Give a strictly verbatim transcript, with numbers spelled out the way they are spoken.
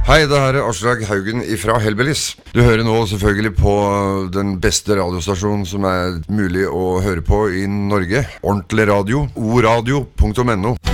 Hei, det her er Aslak Haugen ifra Hellbillies. Du hører nå selvfølgelig på den beste radiostasjonen som er mulig å høre på i Norge. Ordentlig radio, oradio punktum no.